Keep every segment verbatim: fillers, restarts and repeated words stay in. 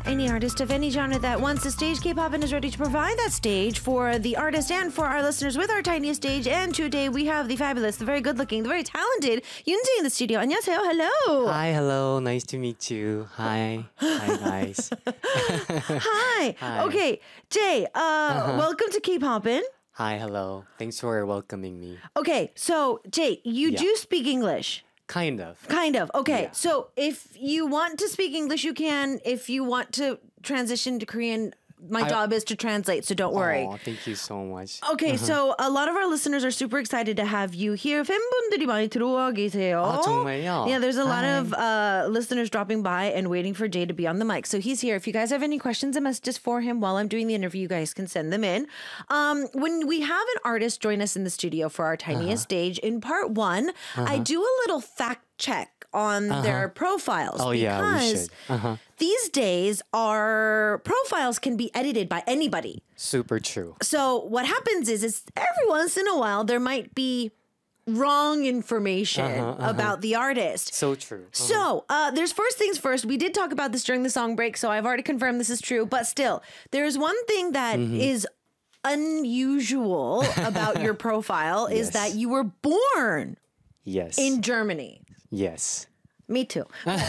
Any artist of any genre that wants a stage, K-Poppin is ready to provide that stage for the artist and for our listeners with our tiniest stage. And today we have the fabulous, the very good-looking, the very talented Yoonjae in the studio. 안녕하세요. Hello. Hi, hello. Nice to meet you. Hi. Hi, guys. Hi. Hi. Okay, Jay, uh, uh-huh. welcome to K-Poppin. Hi, hello. Thanks for welcoming me. Okay, so Jay, you Yeah. do speak English. Kind of. Kind of. Okay. Yeah. So if you want to speak English, you can. If you want to transition to Korean, my I- job is to translate, so don't worry. Aw, thank you so much. Okay, so a lot of our listeners are super excited to have you here. 팬분들이 많이 들어와 계세요. 아, 정말요? Yeah, there's a lot Hi. of uh, listeners dropping by and waiting for Jay to be on the mic. So he's here. If you guys have any questions and messages for him while I'm doing the interview, you guys can send them in. Um, when we have an artist join us in the studio for our tiniest stage, in part one, I do a little fact check on their profiles. Oh, because yeah, we should. Uh-huh. these days, our profiles can be edited by anybody. Super true. So what happens is, is every once in a while there might be wrong information Uh-huh, uh-huh. about the artist. So true. Uh-huh. So uh, there's first things first. We did talk about this during the song break, so I've already confirmed this is true. But still, there's one thing that Mm-hmm. is unusual about your profile is Yes. that you were born Yes. in Germany. yes. Me too.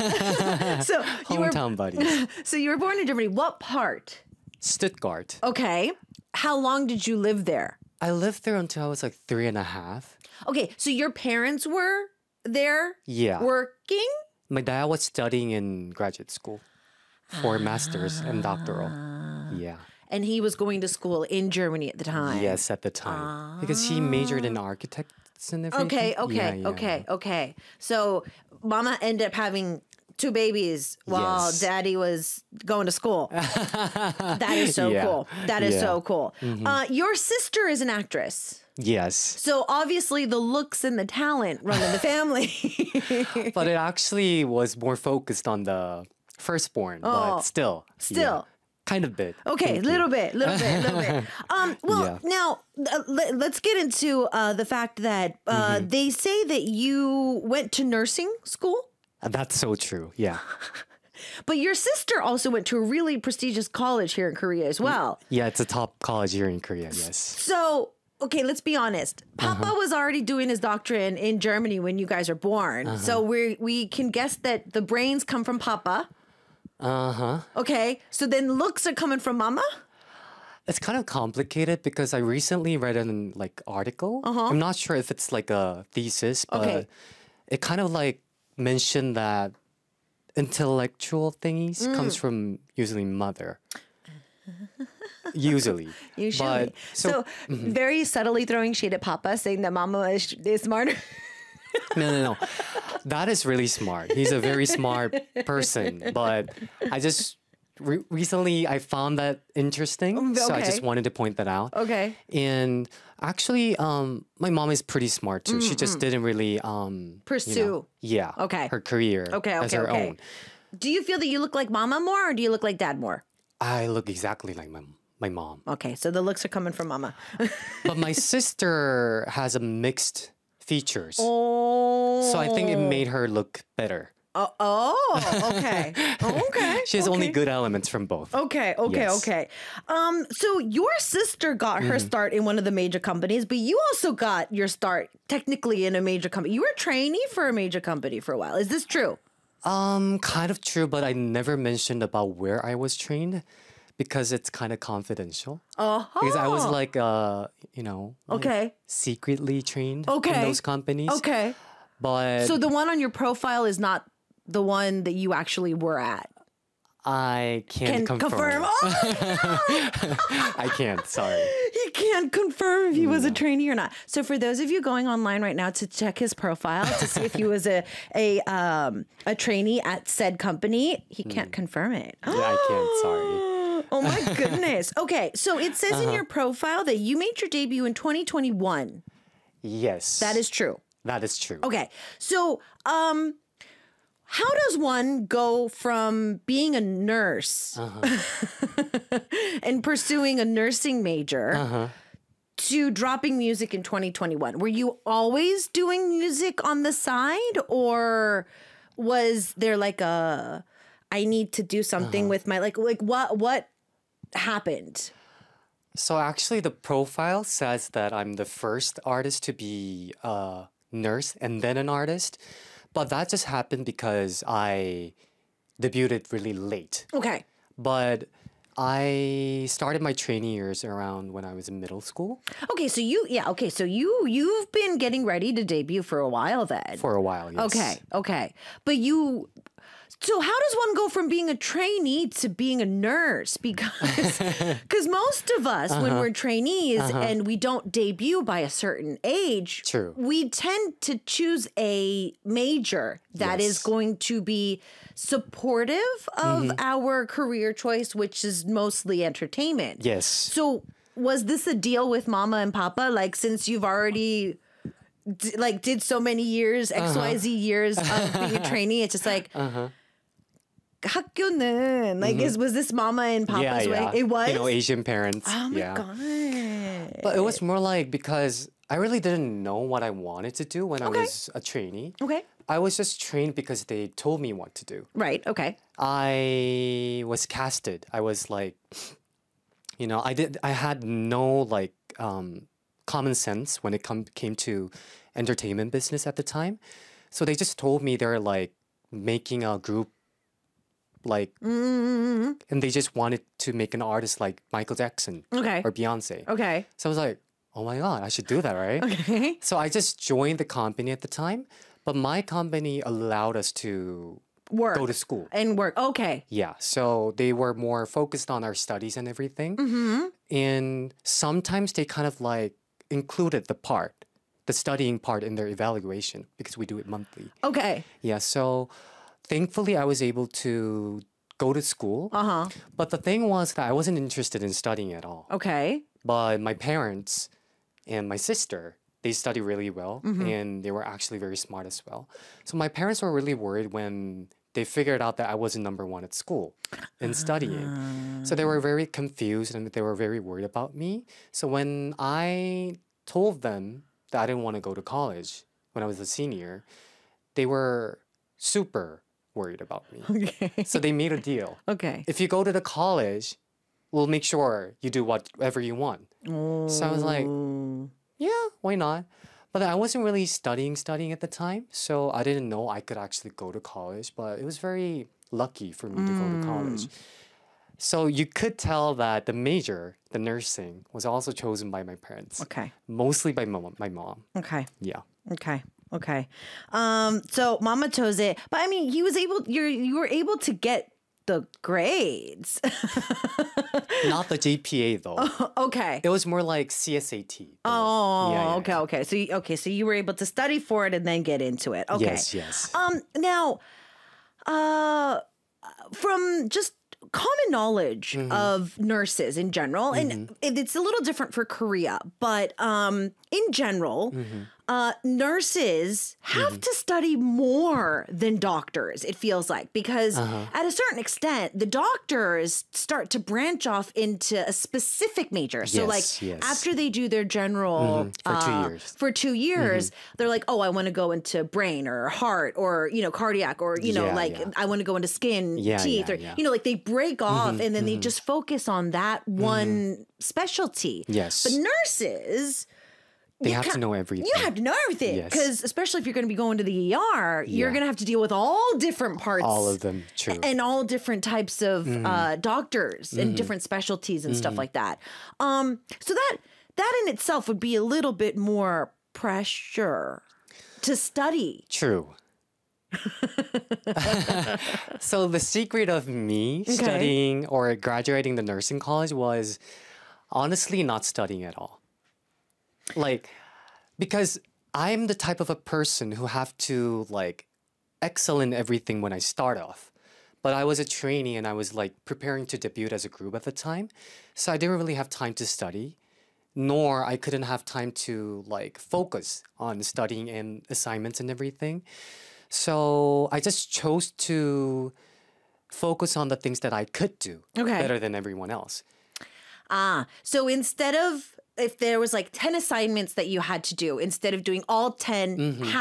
so you were Hometown buddies. so you were born in Germany. What part? Stuttgart. Okay. How long did you live there? I lived there until I was like three and a half. Okay, so your parents were there Yeah. working? My dad was studying in graduate school for master's and doctoral. Yeah. And he was going to school in Germany at the time. Yes, at the time. Because he majored in architects and everything. Okay, okay, Yeah, yeah. okay, okay. So mama ended up having two babies while Yes. daddy was going to school. That is so Yeah. cool. That is Yeah. so cool. Uh, your sister is an actress. Yes. So obviously the looks and the talent run in the family. But it actually was more focused on the firstborn, Oh, but still. still. yeah, kind of bit. Okay, Thank a little you. bit, little bit, little bit. Um, well, Yeah. now uh, let, let's get into uh, the fact that uh, Mm-hmm. they say that you went to nursing school, Uh, That's so true. Yeah. but your sister also went to a really prestigious college here in Korea as well. Yeah, it's a top college here in Korea, yes. So, okay, let's be honest. Papa Uh-huh. was already doing his doctorate in, in Germany when you guys are born. Uh-huh. So we we can guess that the brains come from Papa. Uh-huh. Okay, so then looks are coming from Mama. It's kind of complicated because I recently read an like article. I'm not sure if it's like a thesis, but Uh-huh. Okay. it kind of like mentioned that intellectual thingies Mm. comes from usually mother. Usually. Usually. But, So, mm-hmm. very subtly throwing shade at Papa, saying that Mama is, is smarter. No, no, no. That is really smart. He's a very smart person. But I just re- recently I found that interesting, so I okay. just wanted to point that out. Okay. And actually, um, my mom is pretty smart too. She just didn't really um, you know, Pursue. yeah, Okay. her career Okay, as okay, her okay. own. Do you feel that you look like Mama more, or do you look like Dad more? I look exactly like my my mom, Okay, so the looks are coming from Mama. but my sister has a mixed features, Oh. so I think it made her look better. Oh, oh, okay. Okay. She has okay. only good elements from both. Okay, okay, Yes. okay. Um, so your sister got her start in one of the major companies, but you also got your start technically in a major company. You were a trainee for a major company for a while. Is this true? Um, kind of true, but I never mentioned about where I was trained because it's kind of confidential. Uh-huh. Because I was like, uh, you know, like Okay. secretly trained Okay. in those companies. Okay. But So the one on your profile is not the one that you actually were at. I can't Can confirm. confirm. Oh, I can't. Sorry. he can't confirm if he was a trainee or not. So for those of you going online right now to check his profile to see if he was a a um a trainee at said company, he can't confirm it. Yeah, I can't. Sorry. Oh my goodness. Okay, so it says Uh-huh. in your profile that you made your debut in twenty twenty-one. Yes. That is true. That is true. Okay. So, um how does one go from being a nurse and pursuing a nursing major to dropping music in twenty twenty-one? Were you always doing music on the side, or was there like a I need to do something Uh-huh. with my like like what what happened? So actually, the profile says that I'm the first artist to be a nurse and then an artist, but that just happened because I debuted really late. Okay. But I started my training years around when I was in middle school Okay, so you yeah, okay, so you you've been getting ready to debut for a while then. for a while. Yes. Okay, okay. But you so how does one go from being a trainee to being a nurse? Because because most of us when we're trainees and we don't debut by a certain age, True. we tend to choose a major that is Yes. going to be supportive of our career choice, which is mostly entertainment. Yes. So was this a deal with mama and papa? Like since you've already d- like did so many years, X Y Z years of being a trainee, it's just like 학교는 like is was this mama and papa's yeah, way? yeah. It was. You know, Asian parents. Oh my yeah. god. But it was more like because I really didn't know what I wanted to do when Okay. I was a trainee. Okay. I was just trained because they told me what to do. Right. Okay. I was casted. I was like, you know, I did. I had no like um, common sense when it come came to entertainment business at the time. So they just told me they're like making a group, like, Mm-hmm. and they just wanted to make an artist like Michael Jackson Okay. or Beyonce. Okay. So I was like, oh my god, I should do that, right? Okay. So I just joined the company at the time, but my company allowed us to Work go to school. and work. Okay. Yeah, so they were more focused on our studies and everything. Mm-hmm. And sometimes they kind of like included the part, the studying part in their evaluation because we do it monthly. Okay. Yeah, so thankfully I was able to go to school. Uh huh. But the thing was that I wasn't interested in studying at all. Okay. But my parents and my sister, they study really well Mm-hmm. and they were actually very smart as well. So my parents were really worried when they figured out that I wasn't number one at school in studying. So they were very confused and they were very worried about me. So when I told them that I didn't want to go to college when I was a senior, they were super worried about me. Okay. So they made a deal. Okay. If you go to the college, we'll make sure you do whatever you want. So I was like, yeah, why not? But I wasn't really studying, studying at the time. So I didn't know I could actually go to college. But it was very lucky for me to go to college. So you could tell that the major, the nursing, was also chosen by my parents. Okay. Mostly by mom, my mom. Okay. Yeah. Okay. Okay. Um, so Mama chose it, but I mean, he was able. You're you were able to get the grades. Not the G P A though. Okay. It was more like C S A T. Oh, Yeah, yeah, okay, okay. So, you, okay, so you were able to study for it and then get into it. Okay. Yes, yes. Um. Now, uh, from just common knowledge Mm-hmm. of nurses in general, and it, it's a little different for Korea, but um, in general, Mm-hmm. uh, nurses have to study more than doctors, it feels like, because Uh-huh. at a certain extent, the doctors start to branch off into a specific major. So, Yes, like, yes. after they do their general For two uh, years. for two years, they're like, oh, I want to go into brain or heart or, you know, cardiac or, you know, Yeah, like yeah. I want to go into skin, Yeah, teeth, yeah, or, yeah. Mm-hmm, you know, like they break off and then they just focus on that one specialty. Yes. But nurses, They you have to ca- know everything. You have to know everything Yes. because, especially if you're going to be going to the E R, you're Yeah. going to have to deal with all different parts, All of them, true. and all different types of uh, doctors and different specialties and stuff like that. Um, so that that in itself would be a little bit more pressure to study. True. So the secret of me studying or graduating the nursing college was honestly not studying at all. Like, because I'm the type of a person who have to like excel in everything when I start off. But I was a trainee and I was like preparing to debut as a group at the time. So I didn't really have time to study, nor I couldn't have time to like focus on studying and assignments and everything. So I just chose to focus on the things that I could do Okay. better than everyone else. Ah, so instead of if there was like ten assignments that you had to do, instead of doing all ten half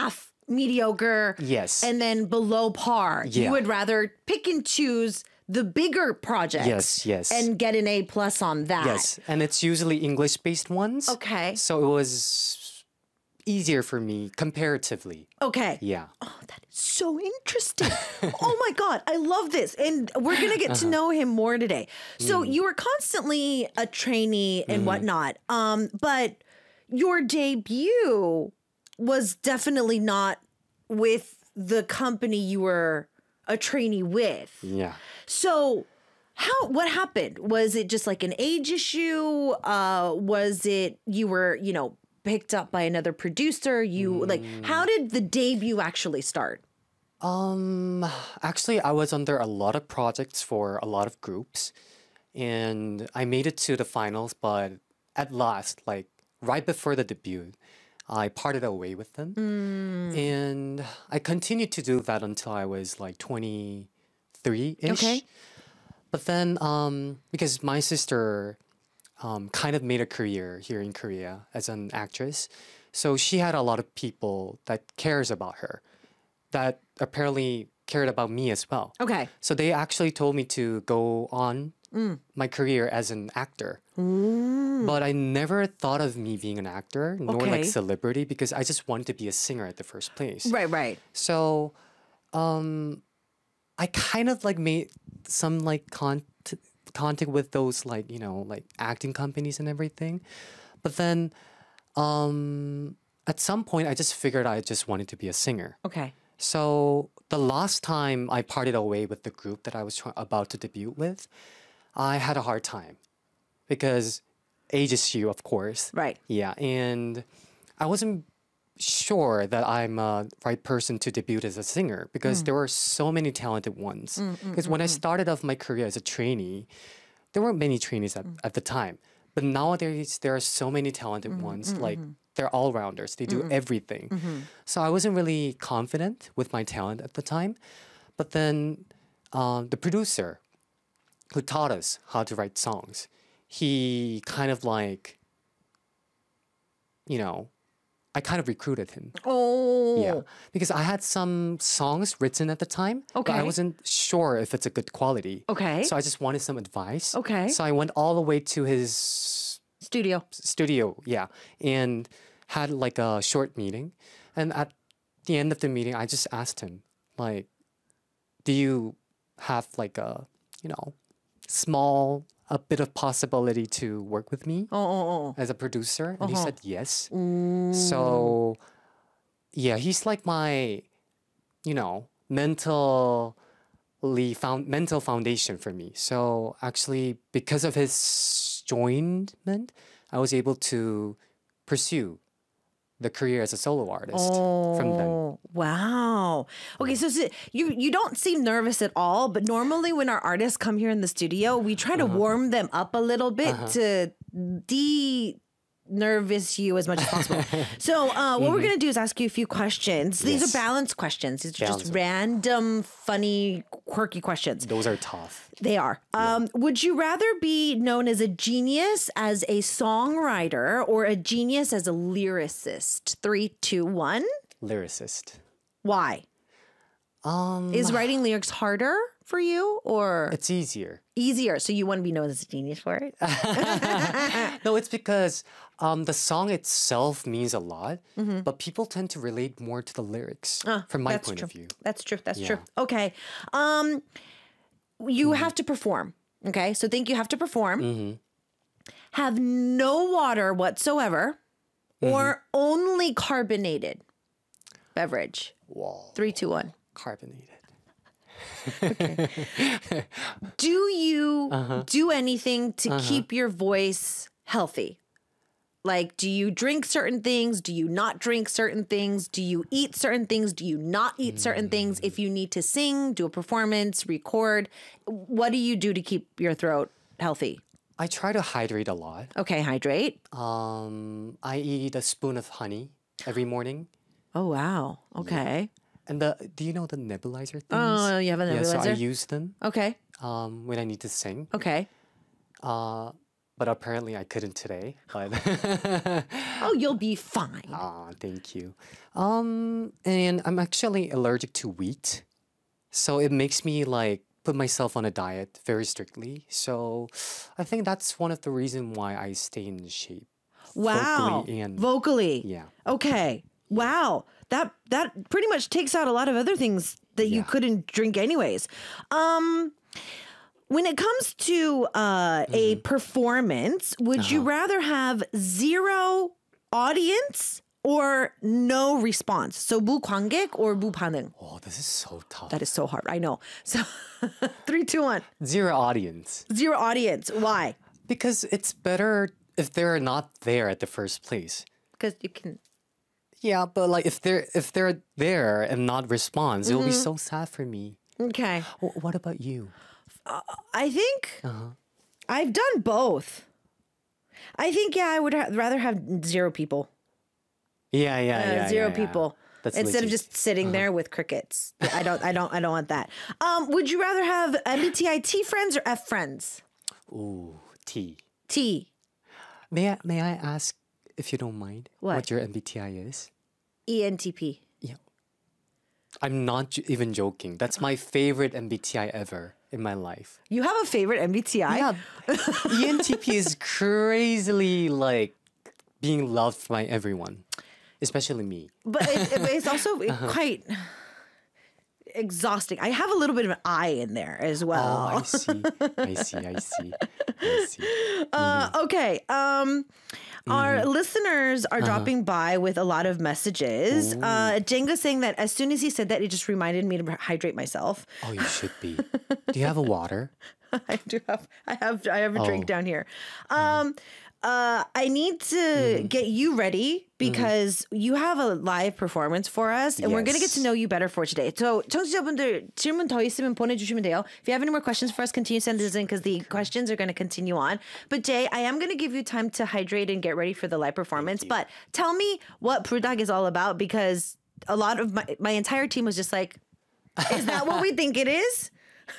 mediocre, Yes. and then below par. You Yeah. would rather pick and choose the bigger projects. Yes, yes. And get an A plus on that. Yes, and it's usually English based ones. Okay. So it was easier for me comparatively. Okay. Yeah. Oh, that is so interesting. Oh my God, I love this. And we're going to get to know him more today. So you were constantly a trainee and whatnot. Um, but your debut was definitely not with the company you were a trainee with. Yeah. So how what happened? Was it just like an age issue? Uh was it you were, you know, picked up by another producer? You like how did the debut actually start? Um, actually, I was under a lot of projects for a lot of groups, and I made it to the finals, but at last, like right before the debut, I parted away with them. And I continued to do that until I was like twenty-three-ish. Okay. But then, um, because my sister um, kind of made a career here in Korea as an actress, so she had a lot of people that cares about her, that apparently cared about me as well. Okay. So they actually told me to go on my career as an actor. But I never thought of me being an actor, nor Okay. like celebrity, because I just wanted to be a singer at the first place. Right, right. So, um, I kind of like made some like con- contact with those like you know like acting companies and everything, but then, um, at some point I just figured I just wanted to be a singer. Okay. So the last time I parted away with the group that I was try- about to debut with, I had a hard time because age issue, of course. Right. Yeah, and I wasn't sure that I'm a right person to debut as a singer because there were so many talented ones. Because when I started off my career as a trainee, there weren't many trainees at, at the time. But nowadays, there are so many talented ones. Like, they're all rounders, they do everything. So I wasn't really confident with my talent at the time. But then um, the producer who taught us how to write songs, he kind of like, you know, I kind of recruited him. Oh. Yeah. Because I had some songs written at the time, but I Okay. wasn't sure if it's a good quality. Okay. So I just wanted some advice. Okay. So I went all the way to his Studio. studio, yeah, and had like a short meeting. And at the end of the meeting, I just asked him, like, do you have like a, you know, small, a bit of possibility to work with me Oh, oh, oh. as a producer? And he Uh-huh. said yes. So, yeah, he's like my, you know, mentally found mental foundation for me. So actually, because of his joinment, I was able to pursue the career as a solo artist from them. Oh, wow. Okay, so, so you you don't seem nervous at all, but normally when our artists come here in the studio, we try to warm them up a little bit to de nervous you as much as possible. So uh, what we're gonna do is ask you a few questions. These Yes. are balanced questions. These are just Balanced. random, funny, quirky questions. Those are tough. They are. Um, would you rather be known as a genius as a songwriter or a genius as a lyricist? Three, two, one. Lyricist. Why? Um, Is writing lyrics harder for you or it's easier. easier? So you want to be known as a genius for it? No, it's because um, the song itself means a lot, but people tend to relate more to the lyrics from my That's point true. of view. That's true. That's Yeah. true. Okay. Um, you have to perform. Okay. So think you have to perform. Have no water whatsoever or only carbonated beverage. Whoa, Three, two, one. carbonated. Do you Uh-huh. do anything to keep your voice healthy? Like, do you drink certain things? Do you not drink certain things? Do you eat certain things? Do you not eat certain things? If you need to sing, do a performance, record, what do you do to keep your throat healthy? I try to hydrate a lot. Okay, hydrate. Um, I eat a spoon of honey every morning. Oh, wow. Okay. And the do you know the nebulizer things? Oh, you have a Yeah, so I nebulizer? use them Okay. um, when I need to sing. Okay. Uh, but apparently I couldn't today. But Oh, you'll be fine. ah, thank you. Um, and I'm actually allergic to wheat, so it makes me like put myself on a diet very strictly. So I think that's one of the reason why I stay in shape. Wow. Vocally and Vocally. yeah. Okay. Wow. That that pretty much takes out a lot of other things that you Yeah. couldn't drink anyways. Um when it comes to uh, a Mm-hmm. performance, would Uh-huh. you rather have zero audience or no response? So 무관객 or 무반응? Oh, this is so tough. That is so hard. I know. So three, two, one. Zero audience. Zero audience. Why? Because it's better if they're not there at the first place. Because you can. Yeah, but like if they're if they're there and not responds, it'll be so sad for me. Okay. Wh- what about you? I think Uh-huh. I've done both. I think, yeah, I would ha- rather have zero people. Yeah, yeah, Uh, yeah. zero yeah, yeah. people. That's Instead of legit. just sitting there with crickets. I don't I don't I don't want that. Um, would you rather have M B T I T friends or F friends? Ooh, T. T. May I may I ask if you don't mind What? your M B T I is? E N T P. Yeah. I'm not j- even joking. That's my favorite M B T I ever in my life. You have a favorite M B T I? Yeah. E N T P is crazily like being loved by everyone, especially me. But it, it- it's also Uh-huh. quite exhausting. I have a little bit of an I in there as well. Oh, I see. I see. I see. I see. Uh, okay. Um, our Mm-hmm. listeners Uh-huh. are dropping by with a lot of messages. Uh, Jenga saying that as soon as he said that, it just reminded me to hydrate myself. Oh, you should be. Do you have a water? I do have. I have. I have a drink Oh. down here. Um, uh, I need to Mm-hmm. get you ready because you have a live performance for us, and we're gonna get to Yes. know you better for today. So, 청취자분들 질문 더 있으면 보내주시면 돼요. If you have any more questions for us, continue sending this in because the questions are going to continue on. But Jay, I am going to give you time to hydrate and get ready for the live performance. But tell me what Prudag is all about because a lot of my my entire team was just like, "Is that what we think it is?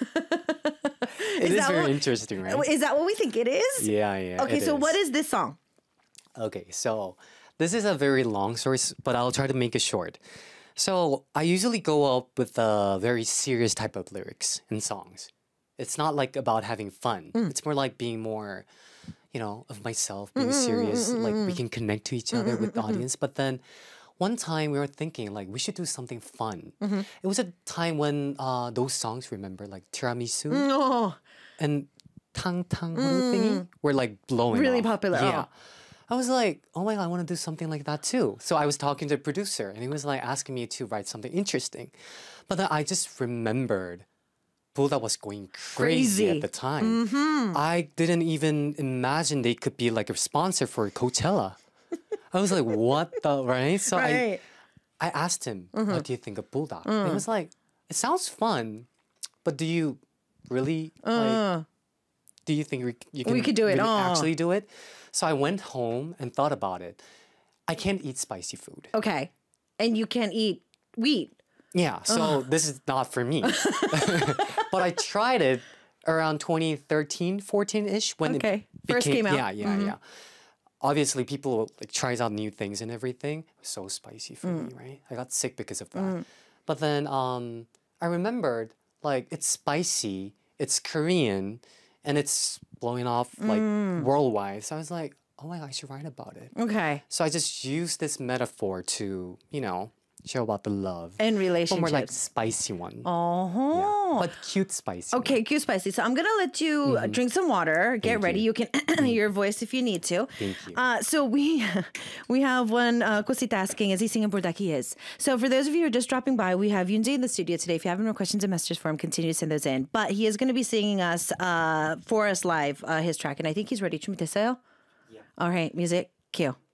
It is that very what- interesting, right? Is that what we think it is?" Yeah, yeah. Okay, it so what is. is this song? Okay, so this is a very long story, s- but I'll try to make it short. So I usually go up with a very serious type of lyrics in songs. It's not like about having fun. Mm. It's more like being more, you know, of myself, being serious. Like we can connect to each other with the audience. But then one time we were thinking like we should do something fun. Mm-hmm. It was a time when uh, those songs, remember, like Tiramisu Oh, and Tang Tang Huru thingy were like blowing Really off. popular, Yeah. oh. I was like, oh my God, I want to do something like that too. So I was talking to the producer and he was like asking me to write something interesting. But then I just remembered Buddha was going crazy, Crazy. at the time. I didn't even imagine they could be like a sponsor for Coachella. I was like, what the, right? So right. I, I asked him, what do you think of Buddha? And he was like, it sounds fun, but do you really like, do you think we, you can We could do it. really Oh. actually do it? So I went home and thought about it. I can't eat spicy food. Okay, and you can't eat wheat. Yeah, so this is not for me. But I tried it around twenty thirteen, fourteen-ish when Okay. it First became, came out. Yeah, yeah, yeah. Obviously, people like tries out new things and everything. It was so spicy for me, right? I got sick because of that. But then um, I remembered like it's spicy, it's Korean, and it's blowing off like worldwide. So I was like, oh my God, I should write about it. Okay, So I just used this metaphor to, you know, show about the love. and One relationships. more like spicy one. Oh. But cute spicy. Okay, cute spicy. So I'm gonna let you uh drink some water. Get Thank ready. You, you. can your voice if you need to. Thank you. Uh, so we we have one uh, Kusita asking, is he singing Burdaki is? So for those of you who are just dropping by, we have Yoonjae in the studio today. If you have any more questions and messages for him, continue to send those in. But he is going to be singing us uh, for us live uh, his track, and I think he's ready. 준비됐어요? Yeah. All right, music, cue.